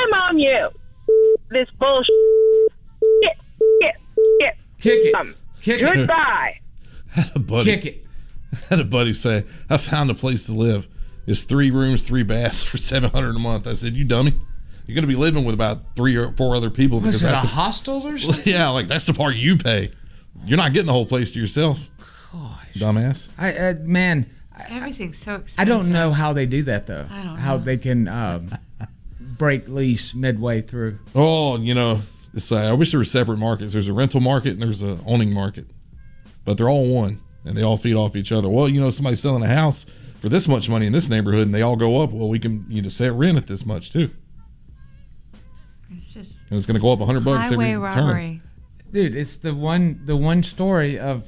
Shame on you. This bullshit. Kick it. Kick it. Goodbye. Had a buddy. Kick it. Had a buddy say, I found a place to live. It's 3 rooms, 3 baths for $700 a month. I said, you dummy. You're going to be living with about 3 or 4 other people. Was it a hostel or something? Yeah, like that's the part you pay. You're not getting the whole place to yourself. Gosh. Dumbass. Man. Everything's so expensive. I don't know how they do that, though. I don't know. How they can break lease midway through. Oh, it's I wish there were separate markets. There's a rental market and there's a owning market. But they're all one, and they all feed off each other. Well, somebody's selling a house for this much money in this neighborhood, and they all go up. Well, we can, set rent at this much, too. It's just... And it's going to go up $100 highway every robbery. turn. Dude, it's the one story of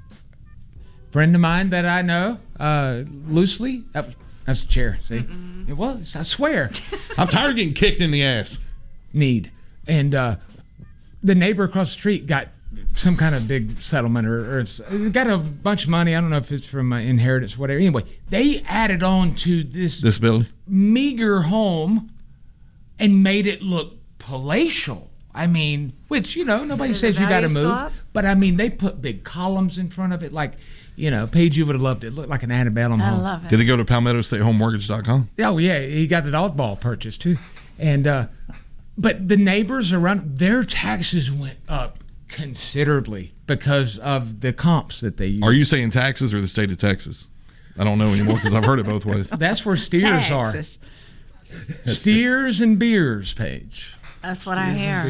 a friend of mine that I know loosely. That's a chair, see? It was, I swear. I'm tired of getting kicked in the ass. And the neighbor across the street got some kind of big settlement or got a bunch of money. I don't know if it's from inheritance or whatever. Anyway, they added on to this building meager home and made it look palatial. I mean, which, nobody says you got to move. But, I mean, they put big columns in front of it like, Paige, you would have loved it. It looked like an antebellum home. I love it. Did he go to PalmettoStateHomeMortgage.com? Oh, yeah. He got an oddball purchase, too. And but the neighbors around, their taxes went up considerably because of the comps that they use. Are you saying taxes or the state of Texas? I don't know anymore because I've heard it both ways. That's where steers are. Steers and beers, Paige. That's what I hear.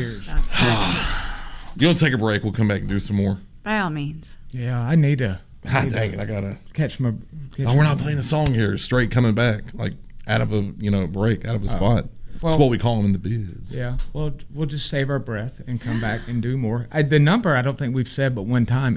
You want to take a break? We'll come back and do some more. By all means. Yeah, I need to. Dang it, I gotta catch my. We're not playing a song here. Straight coming back, like out of a break, out of a spot. That's what we call them in the biz. Yeah, well, we'll just save our breath and come back and do more. The number I don't think we've said but one time: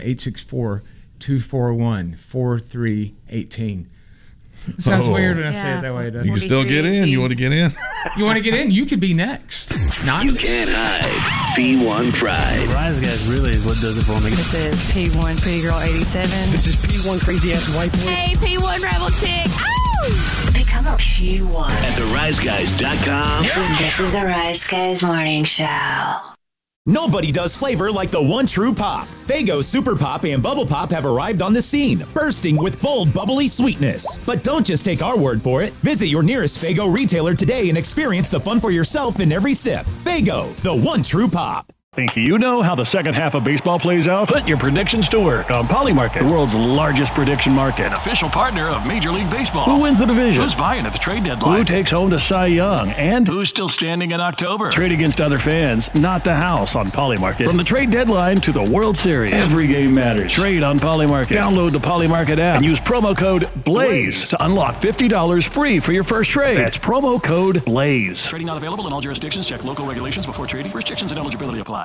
864-241-4318. Sounds weird when I say it that way, doesn't it? You can still get in. You want to get in? You want to get in? You could be next. You can't hide P1 Pride. The Rise Guys really is what does it for me. This is P1 Pretty Girl 87. This is P1 Crazy Ass White Boy. Hey, P1 Rebel Chick. Oh! Become a P1 at theriseguys.com. This is the Rise Guys Morning Show. Nobody does flavor like the one true pop. Faygo Super Pop and Bubble Pop have arrived on the scene, bursting with bold, bubbly sweetness. But don't just take our word for it. Visit your nearest Faygo retailer today and experience the fun for yourself in every sip. Faygo, the one true pop. Think you know how the second half of baseball plays out? Put your predictions to work on Polymarket, the world's largest prediction market. Official partner of Major League Baseball. Who wins the division? Who's buying at the trade deadline? Who takes home the Cy Young? And who's still standing in October? Trade against other fans, not the house on Polymarket. From the trade deadline to the World Series, every game matters. Trade on Polymarket. Download the Polymarket app and use promo code BLAZE to unlock $50 free for your first trade. That's promo code BLAZE. Trading not available in all jurisdictions. Check local regulations before trading. Restrictions and eligibility apply.